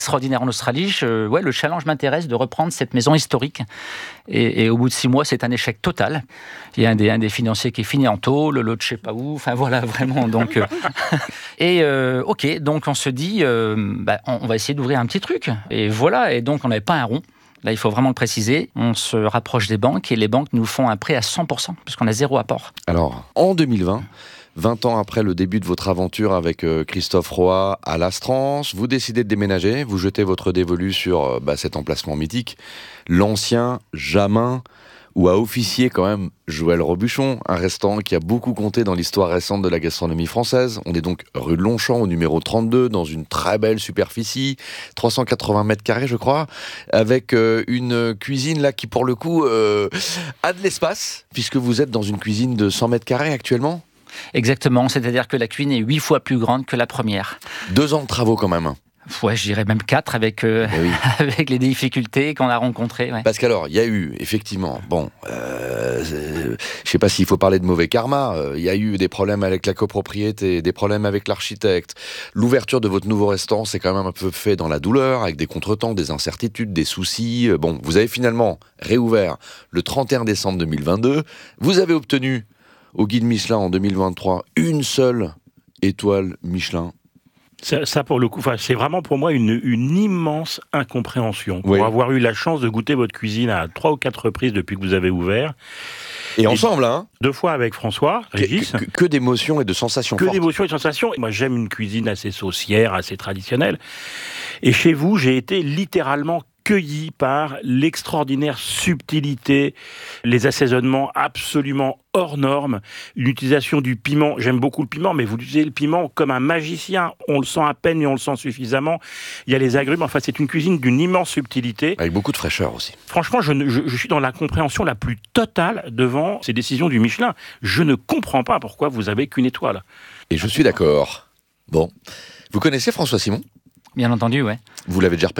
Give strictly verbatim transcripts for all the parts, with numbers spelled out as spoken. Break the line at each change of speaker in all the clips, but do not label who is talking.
Extraordinaire en Australie, je, ouais, le challenge m'intéresse de reprendre cette maison historique. Et, et au bout de six mois, c'est un échec total. Il y a un des, un des financiers qui est fini en tôle, l'autre je sais pas où. Enfin voilà, vraiment. Donc, euh, et euh, ok, donc on se dit, euh, bah, on, on va essayer d'ouvrir un petit truc. Et voilà, et donc on n'avait pas un rond. Là, il faut vraiment le préciser. On se rapproche des banques et les banques nous font un prêt à cent pour cent, puisqu'on a zéro apport.
Alors, en deux mille vingt, vingt ans après le début de votre aventure avec euh, Christophe Roy à l'Astrance, vous décidez de déménager, vous jetez votre dévolu sur euh, bah, cet emplacement mythique, l'ancien Jamin, où a officié quand même Joël Robuchon, un restaurant qui a beaucoup compté dans l'histoire récente de la gastronomie française. On est donc rue de Longchamp, au numéro trente-deux, dans une très belle superficie, trois cent quatre-vingts mètres carrés je crois, avec euh, une cuisine là qui pour le coup euh, a de l'espace, puisque vous êtes dans une cuisine de cent mètres carrés actuellement.
Exactement, c'est-à-dire que la cuisine est huit fois plus grande que la première.
Deux ans de travaux quand même.
Ouais, je dirais même quatre avec, euh,
oui.
avec les difficultés qu'on a rencontrées. Ouais.
Parce qu'alors, il y a eu, effectivement, bon, euh, je ne sais pas s'il faut parler de mauvais karma, il euh, y a eu des problèmes avec la copropriété, des problèmes avec l'architecte. L'ouverture de votre nouveau restaurant, c'est quand même un peu fait dans la douleur, avec des contretemps, des incertitudes, des soucis. Bon, vous avez finalement réouvert le trente et un décembre deux mille vingt-deux. Vous avez obtenu au guide Michelin en deux mille vingt-trois une seule étoile Michelin.
Ça, ça, pour le coup, c'est vraiment pour moi une, une immense incompréhension.
Oui.
Pour avoir eu la chance de goûter votre cuisine à trois ou quatre reprises depuis que vous avez ouvert.
Et, et ensemble, hein.
Deux fois avec François, Régis.
Que, que, que d'émotions et de sensations
Que
fortes.
d'émotions et de sensations. Moi, j'aime une cuisine assez saucière, assez traditionnelle. Et chez vous, j'ai été littéralement cueilli par l'extraordinaire subtilité, les assaisonnements absolument hors normes, une utilisation du piment. J'aime beaucoup le piment, mais vous utilisez le piment comme un magicien. On le sent à peine et on le sent suffisamment. Il y a les agrumes. Enfin, c'est une cuisine d'une immense subtilité.
Avec beaucoup de fraîcheur aussi.
Franchement, je, ne, je, je suis dans la compréhension la plus totale devant ces décisions du Michelin. Je ne comprends pas pourquoi vous avez qu'une étoile.
Et je suis d'accord. Bon. Vous connaissez François Simon ?
Bien entendu, ouais.
Vous l'avez déjà repéré ?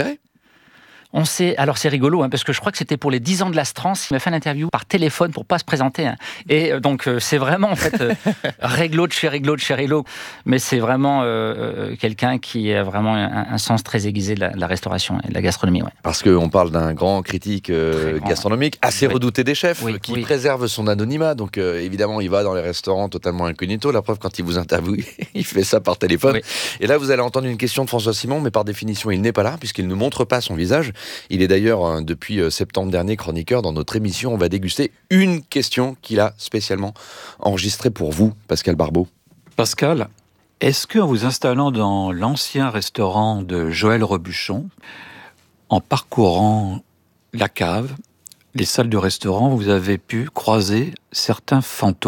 On sait, alors c'est rigolo, hein, parce que je crois que c'était pour les dix ans de l'Astrance, il m'a fait l'interview par téléphone pour pas se présenter. Hein. Et euh, donc euh, c'est vraiment en fait euh, réglo de chez réglo de chez réglo, mais c'est vraiment euh, quelqu'un qui a vraiment un, un sens très aiguisé de la, de la restauration et de la gastronomie. Ouais.
Parce qu'on parle d'un grand critique euh, grand. gastronomique, assez oui. redouté des chefs,
oui,
qui
oui.
préserve son anonymat. Donc euh, évidemment, il va dans les restaurants totalement incognito. La preuve, quand il vous interviewe, il fait ça par téléphone. Oui. Et là, vous allez entendre une question de François Simon, mais par définition, il n'est pas là, puisqu'il ne montre pas son visage. Il est d'ailleurs, depuis septembre dernier, chroniqueur dans notre émission. On va déguster une question qu'il a spécialement enregistrée pour vous, Pascal Barbeau.
Pascal, est-ce qu'en vous installant dans l'ancien restaurant de Joël Robuchon, en parcourant la cave, les salles du restaurant, vous avez pu croiser certains fantômes ?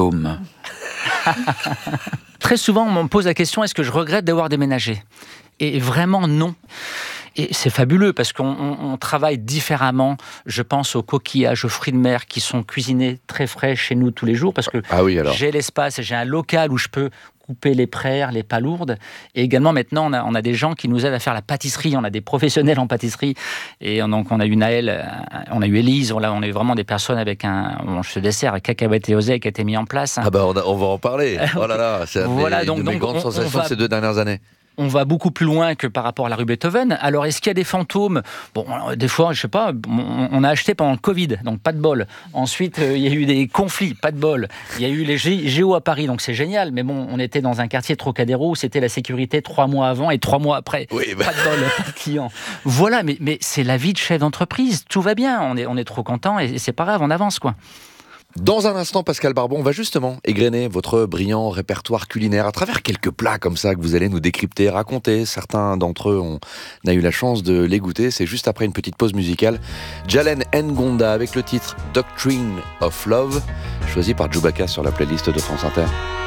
Très souvent, on me pose la question, est-ce que je regrette d'avoir déménagé ? Et vraiment, non. Et c'est fabuleux parce qu'on on, on travaille différemment. Je pense aux coquillages, aux fruits de mer qui sont cuisinés très frais chez nous tous les jours parce que
ah oui, alors.
j'ai l'espace, j'ai un local où je peux couper les praires, les palourdes. Et également, maintenant, on a, on a des gens qui nous aident à faire la pâtisserie. On a des professionnels en pâtisserie. Et donc, on a eu Naël, on a eu Élise. On a, on a eu vraiment des personnes avec un bon, ce dessert, cacahuètes et oseille qui a été mis en place.
Ah bah, on, a, on va en parler. Oh là là, c'est
voilà,
une
donc,
de mes
donc,
grandes
on,
sensations
on va...
de ces deux dernières années.
On va beaucoup plus loin que par rapport à la rue Beethoven. Alors, est-ce qu'il y a des fantômes ? Bon, des fois, je sais pas, on a acheté pendant le Covid, donc pas de bol. Ensuite, euh, il y a eu des conflits, pas de bol. Il y a eu les G- Géo à Paris, donc c'est génial. Mais bon, on était dans un quartier Trocadéro où c'était la sécurité trois mois avant et trois mois après.
Oui, bah...
Pas de bol, pas de clients. Voilà, mais, mais c'est la vie de chef d'entreprise. Tout va bien, on est, on est trop content et c'est pas grave, on avance, quoi.
Dans un instant, Pascal Barbeau, on va justement égrener votre brillant répertoire culinaire à travers quelques plats comme ça que vous allez nous décrypter, raconter. Certains d'entre eux, on a eu la chance de les goûter. C'est juste après une petite pause musicale. Jalen Ngonda avec le titre Doctrine of Love, choisi par Djoubaka sur la playlist de France Inter.